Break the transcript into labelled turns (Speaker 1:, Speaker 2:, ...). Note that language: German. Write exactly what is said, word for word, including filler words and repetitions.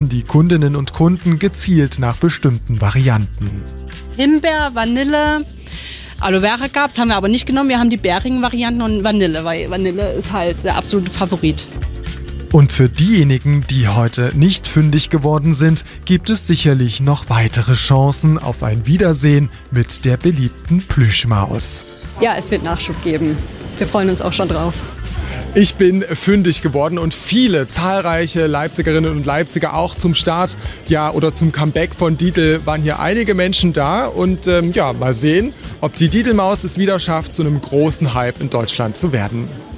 Speaker 1: die Kundinnen und Kunden gezielt nach bestimmten Varianten.
Speaker 2: Himbeer, Vanille, Aloe Vera gab's, haben wir aber nicht genommen. Wir haben die bärigen Varianten und Vanille, weil Vanille ist halt der absolute Favorit.
Speaker 1: Und für diejenigen, die heute nicht fündig geworden sind, gibt es sicherlich noch weitere Chancen auf ein Wiedersehen mit der beliebten Plüschmaus.
Speaker 3: Ja, es wird Nachschub geben. Wir freuen uns auch schon drauf.
Speaker 4: Ich bin fündig geworden und viele, zahlreiche Leipzigerinnen und Leipziger auch zum Start, ja, oder zum Comeback von Didel waren hier einige Menschen da und ähm, ja, mal sehen, ob die Didelmaus es wieder schafft, zu einem großen Hype in Deutschland zu werden.